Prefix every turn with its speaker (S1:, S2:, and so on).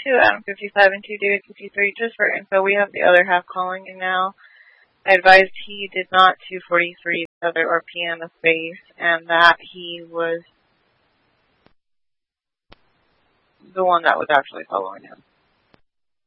S1: to Adam 55 and 2 David 53. Just for info, we have the other half calling in now. I advised he did not 243 the other RP in the face, and that he was the one that was actually following him.